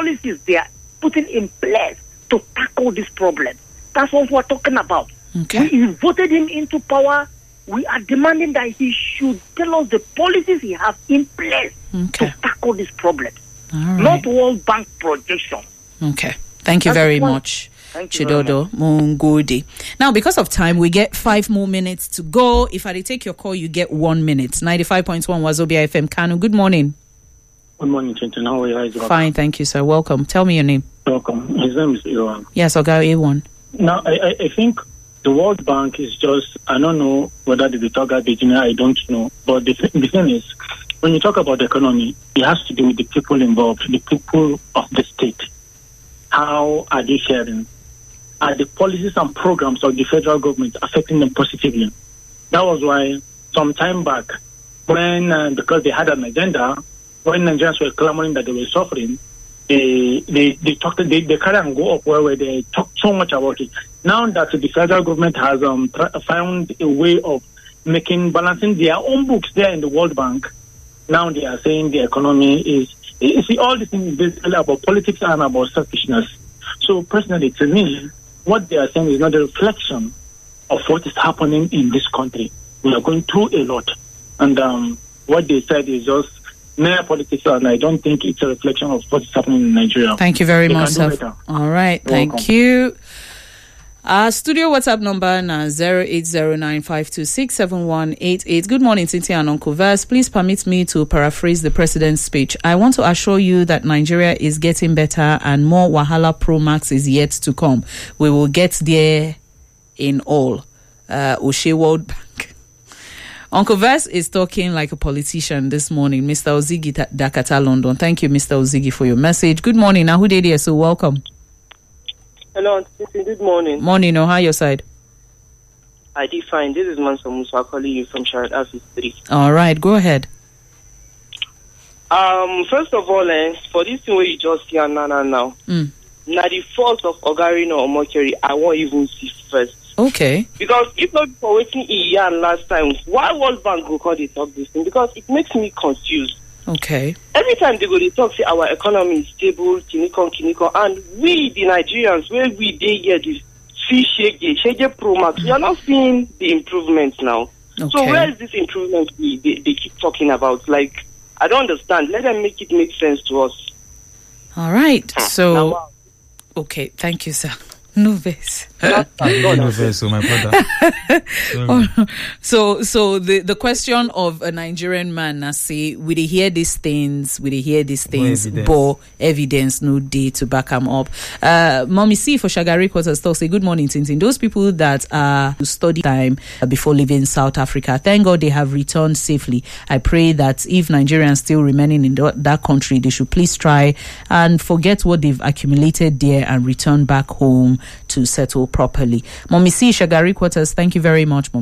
policies they are putting in place to tackle this problem. That's what we're talking about. Okay. We voted him into power. We are demanding that he should tell us the policies he has in place to tackle this problem. All right. Not World Bank projection. Okay. Thank you very much, Chidodo Mungudi. Now, because of time, we get 5 more minutes to go. If I take your call, you get 1 minute. 95.1 Wazobia FM Kano. Good morning. Good morning, Chinton. How are you? Fine, thank you, sir. Welcome. Tell me your name. Welcome. His name is Iwan. Yes, Oga A1. Now, I think the World Bank is just, I don't know whether they talk about it, I don't know. But the thing is, when you talk about the economy, it has to do with the people involved, the people of the state. How are they sharing? Are the policies and programs of the federal government affecting them positively? That was why some time back, when because they had an agenda, when Nigerians were clamoring that they were suffering, they carry and go up where they talk so much about it. Now that the federal government has found a way of balancing their own books there in the World Bank, now they are saying the economy is. You see, all these things is basically about politics and about selfishness. So personally, to me, what they are saying is not a reflection of what is happening in this country. We are going through a lot. And what they said is just mere politics, and I don't think it's a reflection of what is happening in Nigeria. Thank you very much, sir. All right, thank you. Studio WhatsApp number na 080952671188. Good morning, Cynthia and Uncle Verse. Please permit me to paraphrase the president's speech. I want to assure you that Nigeria is getting better and more Wahala Pro Max is yet to come. We will get there in all. Oshe World Bank. Uncle Verse is talking like a politician this morning. Mr. Ozigi Dakata, London. Thank you, Mr. Ozigi, for your message. Good morning. Ahudede, so welcome. Hello, good morning. Morning, how your side? I did fine. This is Mansa Musa calling you from Shared Office 3. All right, go ahead. First of all, for this thing where you just hear now, now the fault of Ogarino or Mercury, I won't even see first. Okay. Because if not for waiting a year last time, why World Bank go call they talk this thing? Because it makes me confused. Okay. Every time they go, they talk, say our economy is stable, kiniko, and we, the Nigerians, where we day here, this see Shege Pro Max, we are not seeing the improvements now. Okay. So where is this improvement they keep talking about? Like, I don't understand. Let them make it make sense to us. All right. So, okay. Thank you, sir. No verse. No verse, my brother. So the question of a Nigerian man, I say, we they hear these things, but evidence no day to back them up. Mommy C for Shagari Quarters talk say good morning, Tintin. Those people that are to study time before leaving South Africa, thank God they have returned safely. I pray that if Nigerians still remaining in that country, they should please try and forget what they've accumulated there and return back home to settle properly. Mommy C, Shagari Quarters, thank you very much, Mom.